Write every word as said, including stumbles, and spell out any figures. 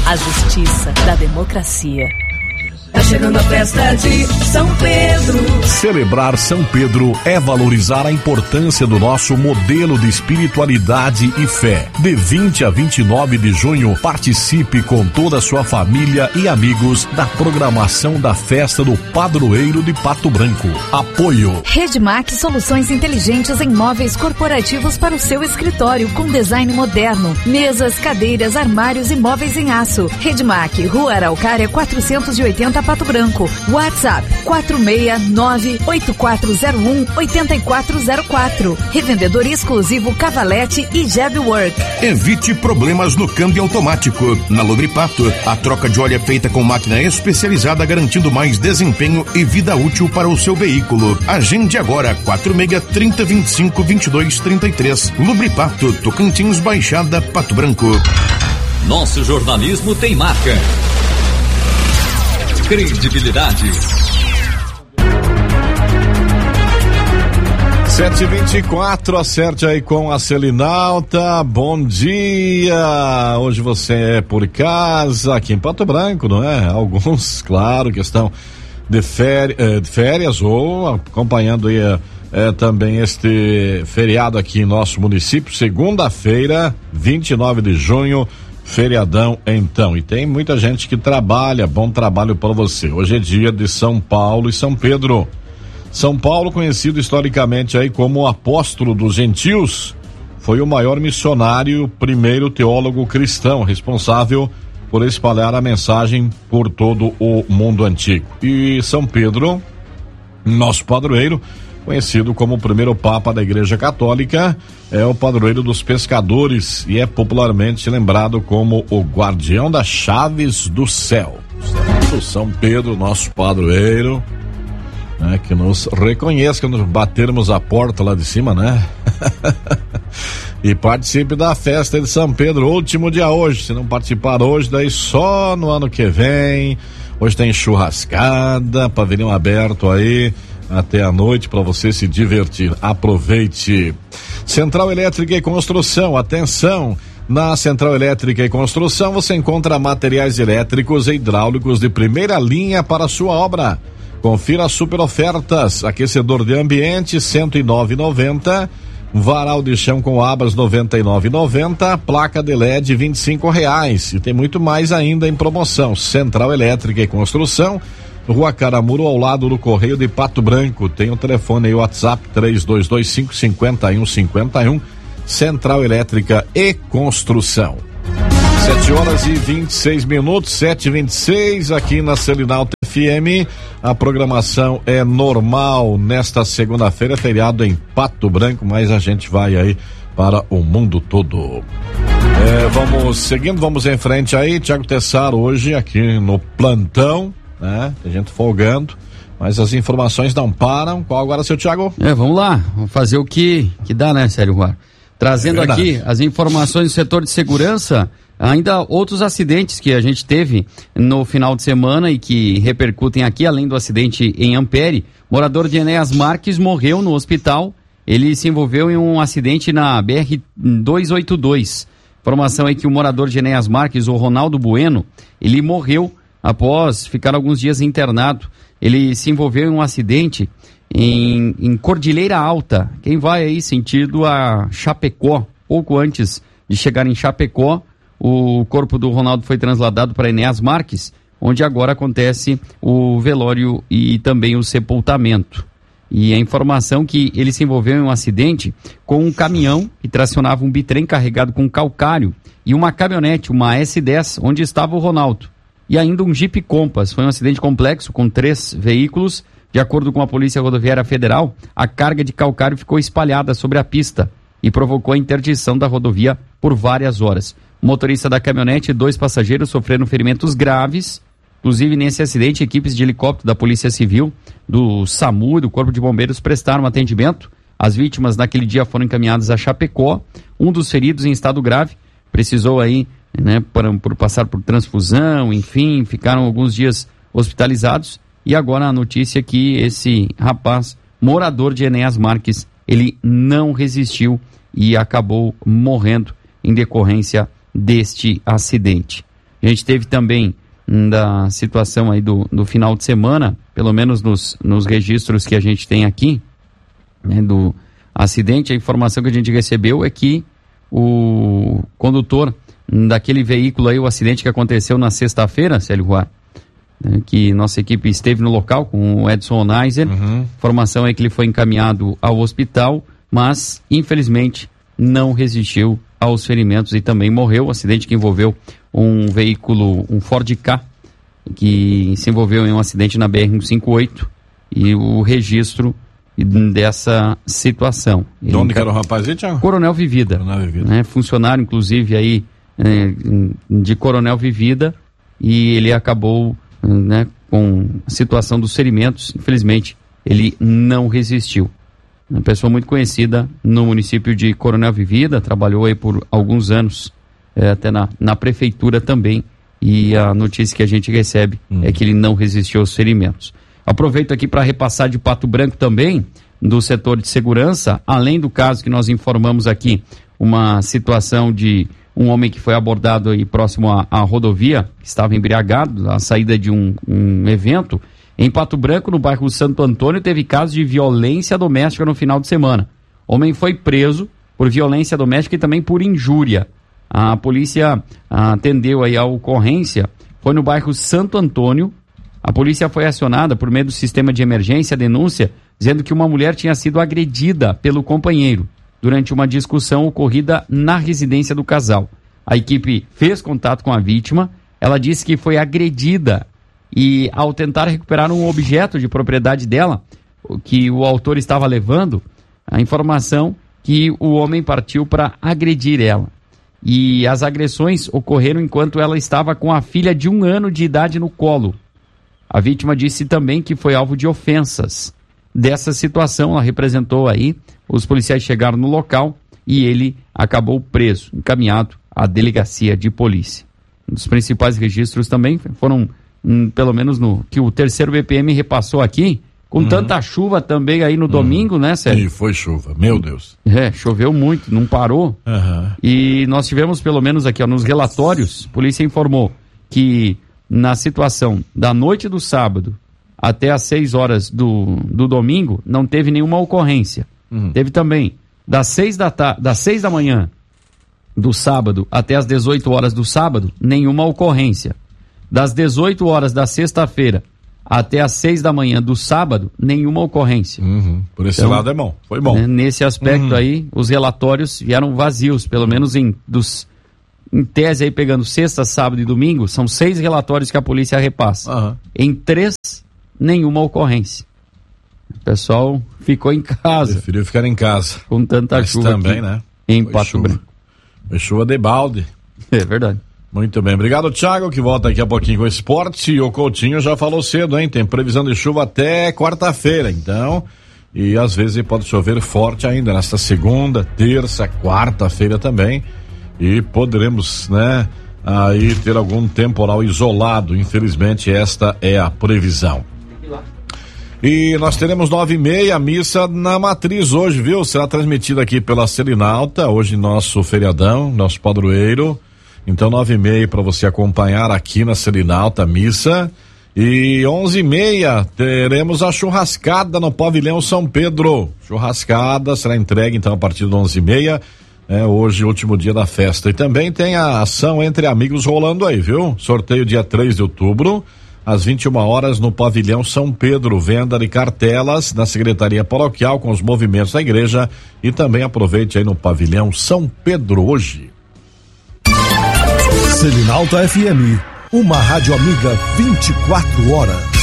a justiça da democracia. Tá chegando a festa de São Pedro. Celebrar São Pedro é valorizar a importância do nosso modelo de espiritualidade e fé. De vinte a vinte e nove de junho, participe com toda a sua família e amigos da programação da festa do Padroeiro de Pato Branco. Apoio Redmac Soluções Inteligentes em Móveis Corporativos para o seu escritório com design moderno. Mesas, cadeiras, armários e móveis em aço. Redmac, Rua Araucária quatrocentos e oitenta, Pato Branco. WhatsApp quatro seis nove oito quatro zero um oito quatro zero quatro. Revendedor exclusivo Cavalete e Jebwork. Evite problemas no câmbio automático. Na Lubripato, a troca de óleo é feita com máquina especializada, garantindo mais desempenho e vida útil para o seu veículo. Agende agora quatro seis trinta vinte e cinco vinte e dois trinta e três. Lubripato, Tocantins, Baixada, Pato Branco. Nosso jornalismo tem marca. Credibilidade. sete e vinte e quatro, acerte aí com a Selinalta. Bom dia. Hoje você é por casa, aqui em Pato Branco, não é? Alguns, claro, que estão de férias, de férias ou acompanhando aí é, também este feriado aqui em nosso município. Segunda-feira, vinte e nove de junho. Feriadão, então, e tem muita gente que trabalha, bom trabalho para você. Hoje é dia de São Paulo e São Pedro. São Paulo, conhecido historicamente aí como o apóstolo dos gentios, foi o maior missionário, o primeiro teólogo cristão, responsável por espalhar a mensagem por todo o mundo antigo. E São Pedro, nosso padroeiro, conhecido como o primeiro papa da Igreja Católica, é o padroeiro dos pescadores e é popularmente lembrado como o guardião das chaves do céu. O São Pedro, nosso padroeiro, né, que nos reconheça quando batermos a porta lá de cima, né? E participe da festa de São Pedro, último dia hoje. Se não participar hoje, daí só no ano que vem. Hoje tem churrascada, pavilhão aberto aí até a noite para você se divertir. Aproveite. Central Elétrica e Construção, atenção. Na Central Elétrica e Construção você encontra materiais elétricos e hidráulicos de primeira linha para a sua obra. Confira as super ofertas: aquecedor de ambiente cento e nove reais e noventa centavos, varal de chão com abas noventa e nove reais e noventa centavos, placa de L E D vinte e cinco reais, e tem muito mais ainda em promoção. Central Elétrica e Construção, Rua Caramuru, ao lado do Correio de Pato Branco. Tem o telefone aí, o WhatsApp três dois dois cinco cinco um cinco um. Central Elétrica e Construção. sete horas e vinte e seis minutos, sete e vinte e seis, aqui na Selinalta F M. A programação é normal nesta segunda-feira, feriado em Pato Branco, mas a gente vai aí para o mundo todo. É, vamos seguindo, vamos em frente aí. Tiago Tessaro hoje aqui no plantão, né? Tem gente folgando, mas as informações não param. Qual agora, seu Tiago? É, vamos lá, vamos fazer o que, que dá, né, Sérgio Guar? Trazendo é aqui as informações do setor de segurança. Ainda outros acidentes que a gente teve no final de semana e que repercutem aqui, além do acidente em Ampere. Morador de Enéas Marques morreu no hospital. Ele se envolveu em um acidente na B R duzentos e oitenta e dois. Informação é que o morador de Enéas Marques, o Ronaldo Bueno, ele morreu após ficar alguns dias internado. Ele se envolveu em um acidente em, em Cordilheira Alta. Quem vai aí sentido a Chapecó, pouco antes de chegar em Chapecó, o corpo do Ronaldo foi trasladado para Enéas Marques, onde agora acontece o velório e também o sepultamento. E a informação que ele se envolveu em um acidente com um caminhão que tracionava um bitrem carregado com calcário e uma caminhonete, uma S dez, onde estava o Ronaldo. E ainda um Jeep Compass. Foi um acidente complexo com três veículos. De acordo com a Polícia Rodoviária Federal, a carga de calcário ficou espalhada sobre a pista e provocou a interdição da rodovia por várias horas. O motorista da caminhonete e dois passageiros sofreram ferimentos graves. Inclusive, nesse acidente, equipes de helicóptero da Polícia Civil, do SAMU e do Corpo de Bombeiros prestaram atendimento. As vítimas naquele dia foram encaminhadas a Chapecó. Um dos feridos em estado grave precisou aí, né, por, por passar por transfusão, enfim, ficaram alguns dias hospitalizados. E agora a notícia é que esse rapaz, morador de Enéas Marques, ele não resistiu e acabou morrendo em decorrência deste acidente. A gente teve também da situação aí do, do final de semana, pelo menos nos, nos registros que a gente tem aqui, né, do acidente, a informação que a gente recebeu é que o condutor daquele veículo aí, o acidente que aconteceu na sexta-feira, Célio Ruar, né, que nossa equipe esteve no local com o Edson Onaiser, Uhum. informação é que ele foi encaminhado ao hospital, mas infelizmente não resistiu aos ferimentos e também morreu. Acidente que envolveu um veículo, um Ford Ka, que se envolveu em um acidente na B R cento e cinquenta e oito, e o registro dessa situação. De onde que era o rapazinho, Thiago? Coronel Vivida, Coronel Vivida. né, funcionário inclusive aí é, de Coronel Vivida, e ele acabou, né, com a situação dos ferimentos. Infelizmente ele não resistiu. Uma pessoa muito conhecida no município de Coronel Vivida, trabalhou aí por alguns anos, é, até na, na prefeitura também, e a notícia que a gente recebe hum. é que ele não resistiu aos ferimentos. Aproveito aqui para repassar de Pato Branco também, do setor de segurança, além do caso que nós informamos aqui, uma situação de um homem que foi abordado aí próximo à, à rodovia, que estava embriagado, à saída de um, um evento. Em Pato Branco, no bairro Santo Antônio, teve caso de violência doméstica no final de semana. Homem foi preso por violência doméstica e também por injúria. A polícia atendeu aí a ocorrência, foi no bairro Santo Antônio. A polícia foi acionada por meio do sistema de emergência, denúncia, dizendo que uma mulher tinha sido agredida pelo companheiro durante uma discussão ocorrida na residência do casal. A equipe fez contato com a vítima, ela disse que foi agredida e, ao tentar recuperar um objeto de propriedade dela, que o autor estava levando, a informação que o homem partiu para agredir ela. E as agressões ocorreram enquanto ela estava com a filha de um ano de idade no colo. A vítima disse também que foi alvo de ofensas. Dessa situação, ela representou aí, os policiais chegaram no local e ele acabou preso, encaminhado à delegacia de polícia. Um dos principais registros também foram, hum, pelo menos no que o terceiro B P M repassou aqui, com uhum. tanta chuva também aí no uhum. domingo, né, Sérgio? E foi chuva, meu Deus. É, choveu muito, não parou. Uhum. E nós tivemos, pelo menos aqui, ó, nos relatórios, a polícia informou que na situação da noite do sábado até às seis horas do, do domingo, não teve nenhuma ocorrência. Uhum. Teve também das seis da, ta- das seis da manhã do sábado até às dezoito horas do sábado, nenhuma ocorrência. Das dezoito horas da sexta-feira até às seis da manhã do sábado, nenhuma ocorrência. Uhum. Por esse então, lado é bom, foi bom. Né, nesse aspecto uhum. aí, os relatórios vieram vazios, pelo menos em, dos, em tese aí, pegando sexta, sábado e domingo, são seis relatórios que a polícia repassa. Uhum. Em três, nenhuma ocorrência. O pessoal ficou em casa. Preferiu ficar em casa. Com tanta Mas chuva também, aqui, né? em Foi Pato chuva. Branco. Foi chuva de balde. É verdade. Muito bem, obrigado, Thiago, que volta daqui a pouquinho com o esporte. E o Coutinho já falou cedo, hein? Tem previsão de chuva até quarta-feira, então. E às vezes pode chover forte ainda nesta segunda, terça, quarta-feira também. E poderemos, né, aí ter algum temporal isolado. Infelizmente, esta é a previsão. E nós teremos nove e meia, missa na Matriz hoje, viu? Será transmitida aqui pela Selinalta, hoje nosso feriadão, nosso padroeiro. Então nove e meia para você acompanhar aqui na Selinalta a missa. E onze e meia teremos a churrascada no Pavilhão São Pedro. Churrascada será entregue então a partir de onze e meia. É hoje o último dia da festa. E também tem a ação Entre Amigos rolando aí, viu? Sorteio dia três de outubro. Às vinte e uma horas no Pavilhão São Pedro, venda de cartelas na Secretaria Paroquial com os movimentos da igreja e também aproveite aí no Pavilhão São Pedro hoje. Selinalta F M, uma rádio amiga vinte e quatro horas.